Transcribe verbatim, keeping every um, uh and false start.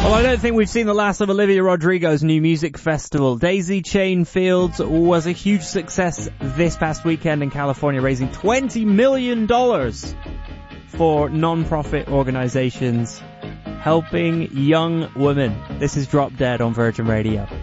Well, I don't think we've seen the last of Olivia Rodrigo's new music festival. Daisy Chain Fields was a huge success this past weekend in California, raising twenty million dollars for non-profit organizations helping young women. This is Drop Dead on Virgin Radio.